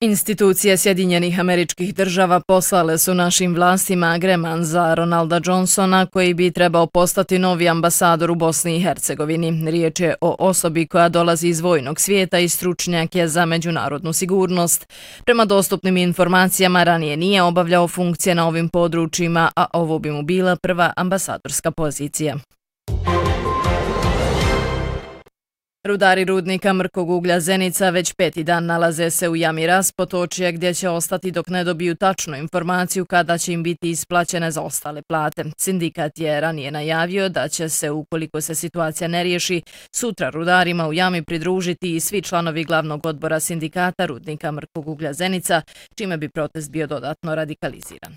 Institucije Sjedinjenih Američkih Država poslale su našim vlastima agreman za Ronalda Johnsona, koji bi trebao postati novi ambasador u Bosni i Hercegovini. Riječ je o osobi koja dolazi iz vojnog svijeta i stručnjak je za međunarodnu sigurnost. Prema dostupnim informacijama ranije nije obavljao funkcije na ovim područjima, a ovo bi mu bila prva ambasadorska pozicija. Rudari rudnika mrkog uglja Zenica već 5. dan nalaze se u jami Raspotočje, gdje će ostati dok ne dobiju tačnu informaciju kada će im biti isplaćene zaostale plate. Sindikat je ranije najavio da će se, ukoliko se situacija ne riješi, sutra rudarima u jami pridružiti i svi članovi glavnog odbora sindikata rudnika mrkog uglja Zenica, čime bi protest bio dodatno radikaliziran.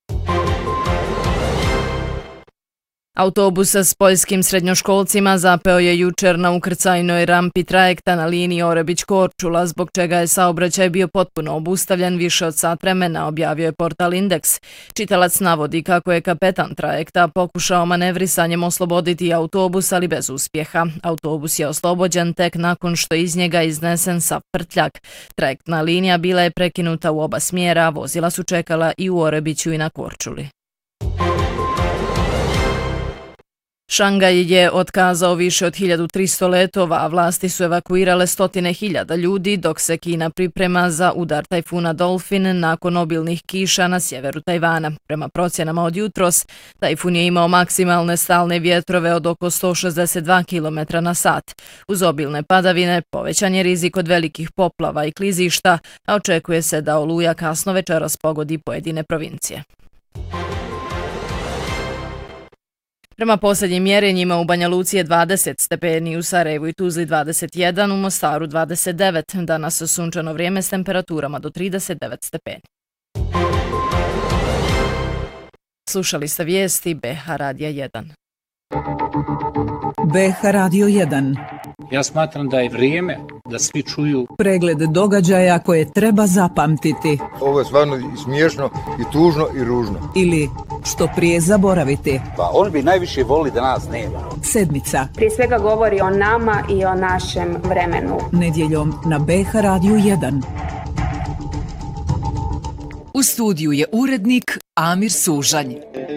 Autobus s poljskim srednjoškolcima zapeo je jučer na ukrcajnoj rampi trajekta na liniji Orebić-Korčula, zbog čega je saobraćaj bio potpuno obustavljen više od sat vremena, objavio je portal Indeks. Čitalac navodi kako je kapetan trajekta pokušao manevrisanjem osloboditi autobus, ali bez uspjeha. Autobus je oslobođen tek nakon što iz njega iznesen sav prtljak. Trajektna linija bila je prekinuta u oba smjera, vozila su čekala i u Orebiću i na Korčuli. Šangaj je otkazao više od 1300 letova, a vlasti su evakuirale 100.000 ljudi, dok se Kina priprema za udar tajfuna Dolphin nakon obilnih kiša na sjeveru Tajvana. Prema procjenama od jutros, tajfun je imao maksimalne stalne vjetrove od oko 162 km na sat. Uz obilne padavine povećan je rizik od velikih poplava i klizišta, a očekuje se da oluja kasno večeras pogodi pojedine provincije. Prema posljednjim mjerenjima u Banja Luci je 20 stepeni, u Sarajevu i Tuzli 21, u Mostaru 29. Danas sunčano vrijeme s temperaturama do 39 stepeni. Slušali ste vijesti BH Radija 1. BH Radio 1. Ja smatram da je vrijeme da svi čuju pregled događaja koje treba zapamtiti. Ovo je stvarno i smiješno, i tužno, i ružno. Ili što prije zaboraviti. Pa on bi najviše voli da nas nema. Sedmica. Prije svega govori o nama i o našem vremenu. Nedjeljom na BH Radio 1. U studiju je urednik Amir Sužanj.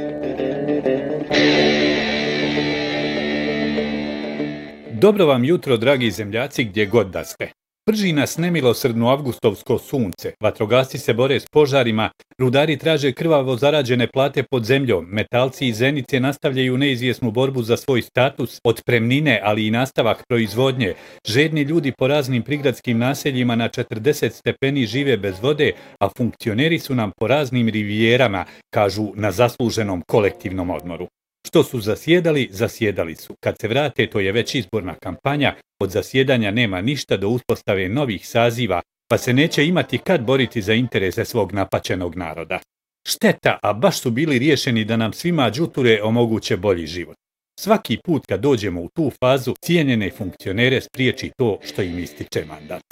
Dobro vam jutro, dragi zemljaci, gdje god da ste. Prži nas nemilosrdno avgustovsko sunce, vatrogasci se bore s požarima, rudari traže krvavo zarađene plate pod zemljom, metalci iz Zenice nastavljaju neizvjesnu borbu za svoj status, otpremnine, ali i nastavak proizvodnje. Žedni ljudi po raznim prigradskim naseljima na 40 stepeni žive bez vode, a funkcioneri su nam po raznim rivijerama, kažu na zasluženom kolektivnom odmoru. Što su zasjedali, zasjedali su. Kad se vrate, to je već izborna kampanja, od zasjedanja nema ništa do uspostave novih saziva, pa se neće imati kad boriti za interese svog napaćenog naroda. Šteta, a baš su bili riješeni da nam svima đuture omoguće bolji život. Svaki put kad dođemo u tu fazu, cijenjene funkcionere spriječi to što im ističe mandat.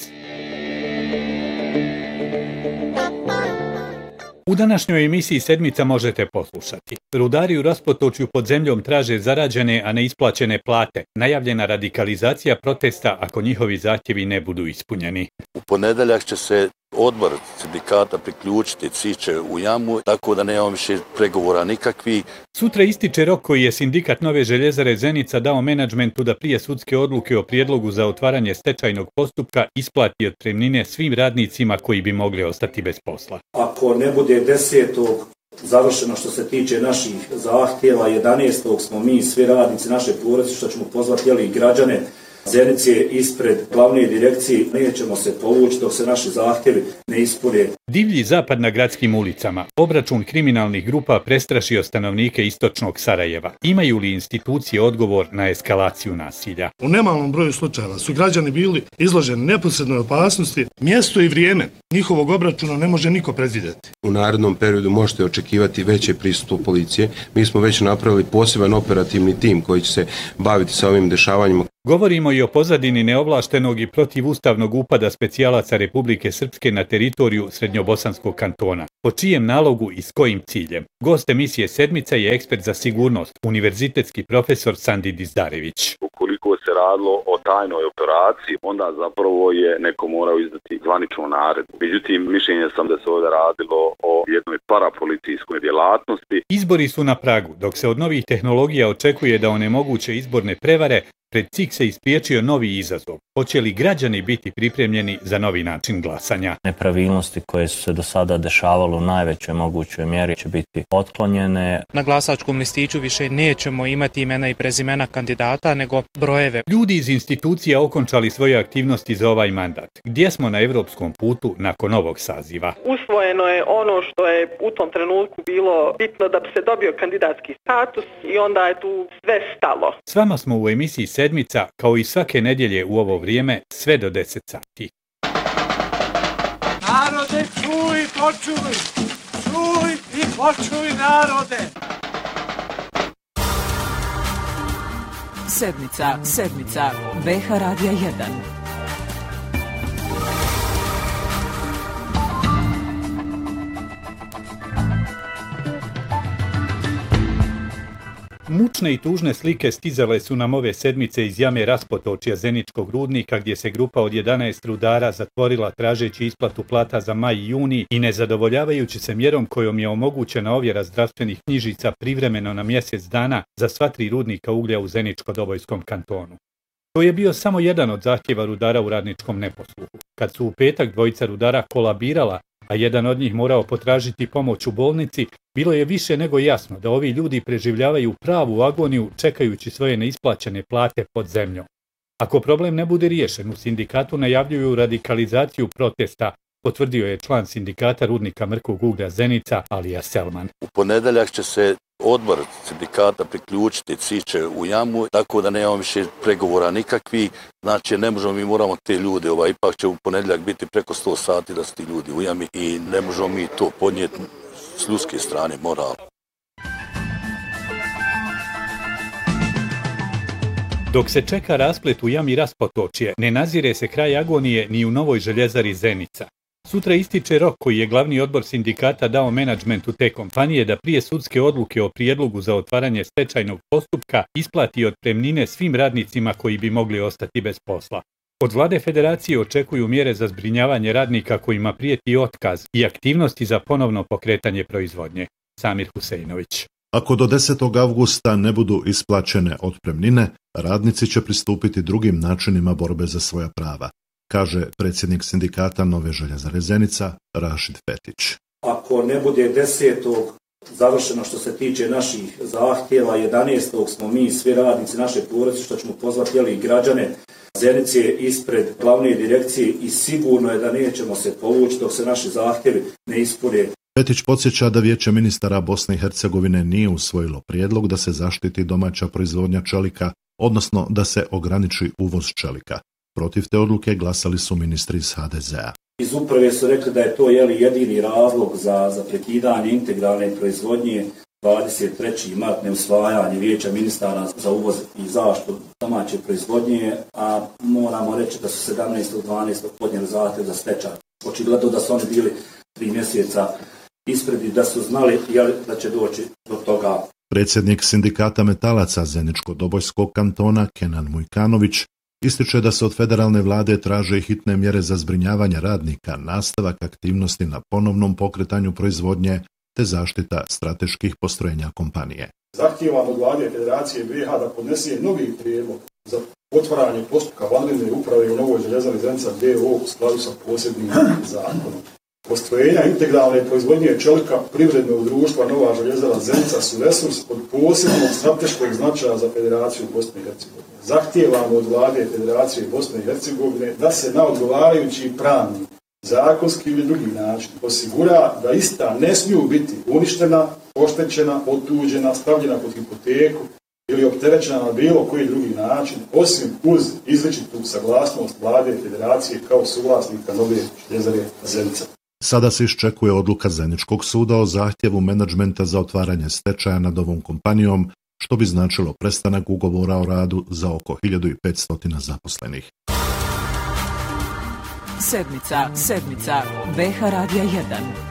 U današnjoj emisiji Sedmica možete poslušati. Rudari u Raspotočju pod zemljom traže zarađene, a ne isplaćene plate. Najavljena radikalizacija protesta ako njihovi zahtjevi ne budu ispunjeni. U ponedeljak će se odbor sindikata priključiti, svi će u jamu, tako da nema više pregovora nikakvi. Sutra ističe rok koji je sindikat Nove željezare Zenica dao menadžmentu da prije sudske odluke o prijedlogu za otvaranje stečajnog postupka isplati otpremnine svim radnicima koji bi mogli ostati bez posla. Ako ne bude 10. završeno što se tiče naših zahtjeva, 11. smo mi svi radnici naše porodice što ćemo pozvati i građane Zenice ispred glavne direkcije, nećemo se povući dok se naši zahtjevi ne ispune. Divlji zapad na gradskim ulicama. Obračun kriminalnih grupa prestrašio stanovnike istočnog Sarajeva. Imaju li institucije odgovor na eskalaciju nasilja? U nemalom broju slučajeva su građani bili izloženi neposrednoj opasnosti. Mjesto i vrijeme njihovog obračuna ne može niko predvidjeti. U narednom periodu možete očekivati veće prisustvo policije. Mi smo već napravili poseban operativni tim koji će se baviti sa ovim dešavanjima. Govorimo i o pozadini neovlaštenog i protivustavnog upada specijalaca Republike Srpske na teritoriju Srednjobosanskog kantona. Po čijem nalogu i s kojim ciljem? Gost emisije Sedmica je ekspert za sigurnost, univerzitetski profesor Sandi Dizdarević. Ukoliko se radilo o tajnoj operaciji, onda zapravo je neko morao izdati zvaničnu naredbu. Međutim, mišljenje sam da se ovdje radilo o jednoj parapolicijskoj djelatnosti. Izbori su na pragu, dok se od novih tehnologija očekuje da onemoguće izborne prevare, pred CIK se ispriječio novi izazov. Hoće li građani biti pripremljeni za novi način glasanja? Nepravilnosti koje su se do sada dešavalo u najvećoj mogućoj mjeri će biti otklonjene. Na glasačkom listiću više nećemo imati imena i prezimena kandidata, nego brojeve. Ljudi iz institucija okončali svoje aktivnosti za ovaj mandat. Gdje smo na evropskom putu nakon ovog saziva? Usvojeno je ono što je u tom trenutku bilo bitno da bi se dobio kandidatski status i onda je tu sve stalo. S vama smo u emisiji Sedmica, kao i svake nedjelje u ovo vrijeme, sve do 10 sati. Narode, čuj, počuj! Čuj i počuj, narode! Sedmica, BH Radija 1. Mučne i tužne slike stizale su nam ove sedmice iz jame Raspotočja Zeničkog rudnika, gdje se grupa od 11 rudara zatvorila tražeći isplatu plata za maj i juni i nezadovoljavajući se mjerom kojom je omogućena ovjera zdravstvenih knjižica privremeno na mjesec dana za sva 3 rudnika uglja u Zeničko-Dobojskom kantonu. To je bio samo jedan od zahtjeva rudara u radničkom neposluhu. Kad su u petak dvojica rudara kolabirala, a jedan od njih morao potražiti pomoć u bolnici, bilo je više nego jasno da ovi ljudi preživljavaju pravu agoniju čekajući svoje neisplaćene plate pod zemljom. Ako problem ne bude riješen, u sindikatu najavljuju radikalizaciju protesta, potvrdio je član sindikata rudnika mrkog uglja Zenica, Alija Selman. U ponedeljak će se odbor sindikata priključiti, ciće u jamu, tako da nemamo više pregovora nikakvi, znači ne možemo, mi moramo te ljude, ipak će u ponedjeljak biti preko 100 sati da su ti ljudi u jami i ne možemo mi to podnijeti s ljudske strane, moral. Dok se čeka rasplet u jami Raspotočje, ne nazire se kraj agonije ni u novoj željezari Zenica. Sutra ističe rok koji je glavni odbor sindikata dao menadžmentu te kompanije da prije sudske odluke o prijedlogu za otvaranje stečajnog postupka isplati otpremnine svim radnicima koji bi mogli ostati bez posla. Od vlade federacije očekuju mjere za zbrinjavanje radnika kojima prijeti otkaz i aktivnosti za ponovno pokretanje proizvodnje. Samir Huseinović. Ako do 10. avgusta ne budu isplaćene otpremnine, radnici će pristupiti drugim načinima borbe za svoja prava, kaže predsjednik sindikata Nove željezare Zenica, Rašid Fetić. Ako ne bude 10. završeno što se tiče naših zahtjeva, 11. smo mi, svi radnici naše porodice, što ćemo pozvati i građane Zenice ispred glavne direkcije i sigurno je da nećemo se povući dok se naši zahtjevi ne ispune. Fetić podsjeća da Vijeće ministara Bosne i Hercegovine nije usvojilo prijedlog da se zaštiti domaća proizvodnja čelika, odnosno da se ograniči uvoz čelika. Protiv te odluke glasali su ministri iz HDZ-a. Iz uprave su rekli da je to jedini razlog za prekidanje integralne proizvodnje 23. mart neusvajanje Vijeća ministara za uvoz i zaštitu domaće proizvodnje, a moramo reći da su 17.12. podnijeli zahtjev za stečaj. Očigledno da su oni bili 3 mjeseca ispred i da su znali da će doći do toga. Predsjednik sindikata metalaca Zeničko-Dobojskog kantona Kenan Mujkanović ističe da se od federalne vlade traže hitne mjere za zbrinjavanje radnika, nastavak aktivnosti na ponovnom pokretanju proizvodnje te zaštita strateških postrojenja kompanije. Zahtijevam od vlade Federacije BiH da podnese novi prijedlog za otvaranje postupka vanredne uprave u Novoj željezari Zenica d.o.o. u skladu sa posebnim zakonom. Postrojenja integralne proizvodnje čelika privrednog društva Nova željezara Zenica su resurs od posebnog strateškog značaja za Federaciju Bosne i Hercegovine. Zahtijevamo od vlade Federacije Bosne i Hercegovine da se na odgovarajući pravni, zakonski ili drugi način osigura da ista ne smiju biti uništena, oštećena, otuđena, stavljena pod hipoteku ili opterećena na bilo koji drugi način, osim uz izričitu saglasnost vlade Federacije kao suvlasnika Nove željezare Zenica. Sada se iščekuje odluka Zeničkog suda o zahtjevu menadžmenta za otvaranje stečaja nad ovom kompanijom, što bi značilo prestanak ugovora o radu za oko 1500 zaposlenih. Sedmica BH Radija 1.